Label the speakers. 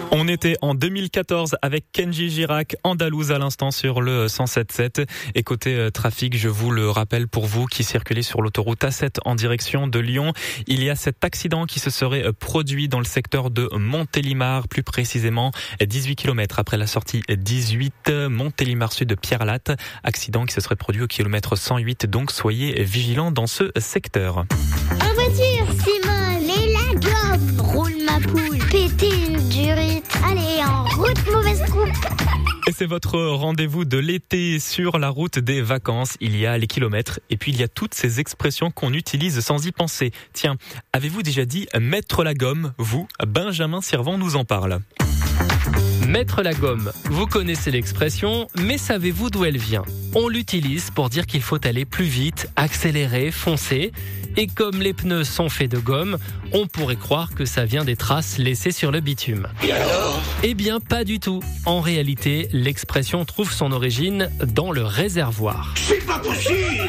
Speaker 1: On était en 2014 avec Kenji Girac, Andalouse à l'instant sur le 107.7. Et côté trafic, je vous le rappelle pour vous qui circulez sur l'autoroute A7 en direction de Lyon, il y a cet accident qui se serait produit dans le secteur de Montélimar, plus précisément 18 km après la sortie 18 Montélimar Sud de Pierre-Latte. Accident qui se serait produit au kilomètre 108, donc soyez vigilants dans ce secteur.
Speaker 2: En voiture, Simone, et la gomme, roule ma poule, péter une durite, allez en route, mauvaise coupe.
Speaker 1: Et c'est votre rendez-vous de l'été sur la route des vacances. Il y a les kilomètres et puis il y a toutes ces expressions qu'on utilise sans y penser. Tiens, avez-vous déjà dit mettre la gomme? Vous, Benjamin Servan nous en parle.
Speaker 3: Mettre la gomme, vous connaissez l'expression, mais savez-vous d'où elle vient? On l'utilise pour dire qu'il faut aller plus vite, accélérer, foncer. Et comme les pneus sont faits de gomme, on pourrait croire que ça vient des traces laissées sur le bitume.
Speaker 4: Et alors ?
Speaker 3: Eh bien, pas du tout. En réalité, l'expression trouve son origine dans le réservoir.
Speaker 4: C'est pas possible !